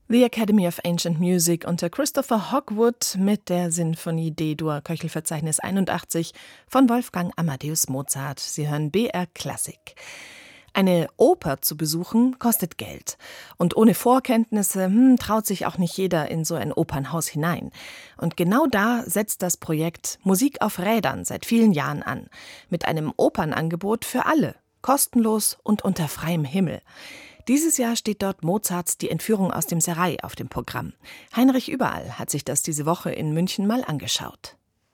The Academy of Ancient Music unter Christopher Hogwood mit der Sinfonie D-Dur, Köchelverzeichnis 81 von Wolfgang Amadeus Mozart. Sie hören BR Klassik. Eine Oper zu besuchen kostet Geld. Und ohne Vorkenntnisse traut sich auch nicht jeder in so ein Opernhaus hinein. Und genau da setzt das Projekt Musik auf Rädern seit vielen Jahren an. Mit einem Opernangebot für alle, kostenlos und unter freiem Himmel. Dieses Jahr steht dort Mozarts Die Entführung aus dem Serail auf dem Programm. Heinrich Überall hat sich das diese Woche in München mal angeschaut.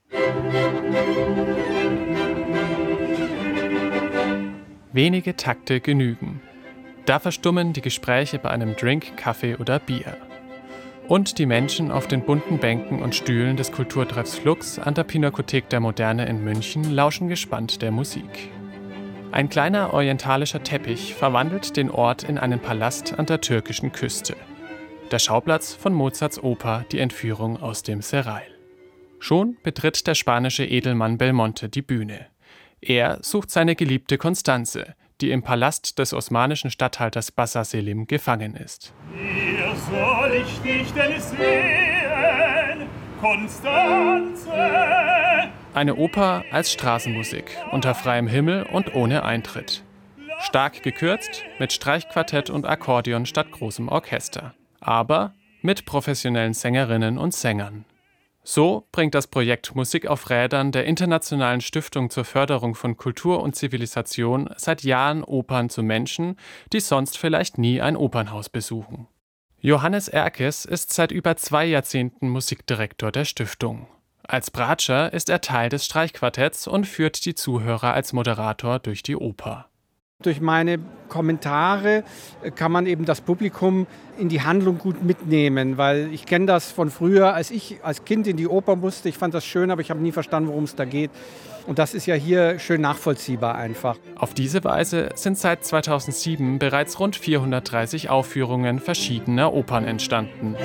Wenige Takte genügen. Da verstummen die Gespräche bei einem Drink, Kaffee oder Bier. Und die Menschen auf den bunten Bänken und Stühlen des Kulturtreffs Flux an der Pinakothek der Moderne in München lauschen gespannt der Musik. Ein kleiner orientalischer Teppich verwandelt den Ort in einen Palast an der türkischen Küste. Der Schauplatz von Mozarts Oper Die Entführung aus dem Serail. Schon betritt der spanische Edelmann Belmonte die Bühne. Er sucht seine geliebte Constanze, die im Palast des osmanischen Statthalters Bassa Selim gefangen ist. Hier soll ich dich denn sehen, Constanze? Eine Oper als Straßenmusik, unter freiem Himmel und ohne Eintritt. Stark gekürzt, mit Streichquartett und Akkordeon statt großem Orchester. Aber mit professionellen Sängerinnen und Sängern. So bringt das Projekt Musik auf Rädern der Internationalen Stiftung zur Förderung von Kultur und Zivilisation seit Jahren Opern zu Menschen, die sonst vielleicht nie ein Opernhaus besuchen. Johannes Erkes ist seit über 2 Jahrzehnten Musikdirektor der Stiftung. Als Bratscher ist er Teil des Streichquartetts und führt die Zuhörer als Moderator durch die Oper. Durch meine Kommentare kann man eben das Publikum in die Handlung gut mitnehmen, weil ich kenne das von früher, als ich als Kind in die Oper musste. Ich fand das schön, aber ich habe nie verstanden, worum es da geht. Und das ist ja hier schön nachvollziehbar einfach. Auf diese Weise sind seit 2007 bereits rund 430 Aufführungen verschiedener Opern entstanden.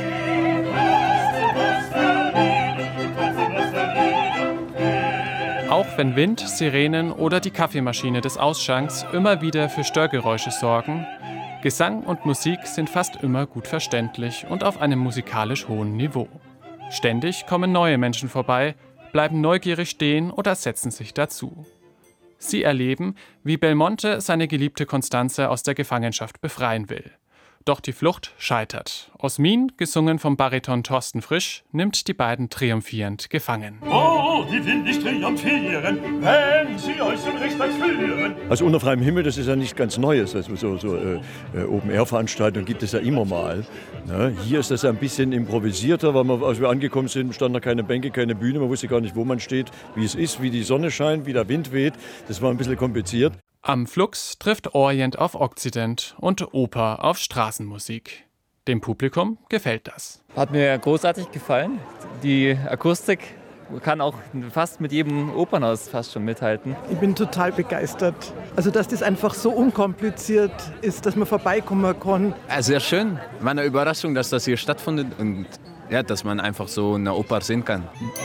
Auch wenn Wind, Sirenen oder die Kaffeemaschine des Ausschanks immer wieder für Störgeräusche sorgen, Gesang und Musik sind fast immer gut verständlich und auf einem musikalisch hohen Niveau. Ständig kommen neue Menschen vorbei, bleiben neugierig stehen oder setzen sich dazu. Sie erleben, wie Belmonte seine geliebte Constanze aus der Gefangenschaft befreien will. Doch die Flucht scheitert. Osmin, gesungen vom Bariton Thorsten Frisch, nimmt die beiden triumphierend gefangen. Oh, die will nicht triumphieren, wenn sie euch zum Richtplatz führen. Also unter freiem Himmel, das ist ja nicht ganz Neues. Also Open-Air-Veranstaltungen gibt es ja immer mal. Ne? Hier ist das ein bisschen improvisierter, weil als wir angekommen sind, standen da keine Bänke, keine Bühne. Man wusste gar nicht, wo man steht, wie es ist, wie die Sonne scheint, wie der Wind weht. Das war ein bisschen kompliziert. Am Flux trifft Orient auf Okzident und Oper auf Straßenmusik. Dem Publikum gefällt das. Hat mir großartig gefallen. Die Akustik kann auch fast mit jedem Opernhaus fast schon mithalten. Ich bin total begeistert. Also dass das einfach so unkompliziert ist, dass man vorbeikommen kann. Sehr schön. War eine Überraschung, dass das hier stattfindet und ja, dass man einfach so eine Oper sehen kann.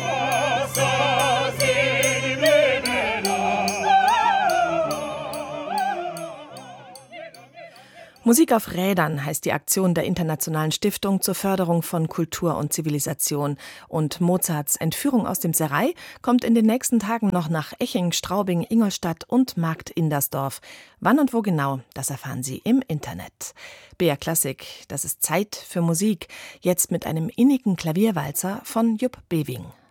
Musik auf Rädern heißt die Aktion der Internationalen Stiftung zur Förderung von Kultur und Zivilisation. Und Mozarts Entführung aus dem Serail kommt in den nächsten Tagen noch nach Eching, Straubing, Ingolstadt und Markt Indersdorf. Wann und wo genau, das erfahren Sie im Internet. BR Klassik, das ist Zeit für Musik. Jetzt mit einem innigen Klavierwalzer von Jupp Bewing.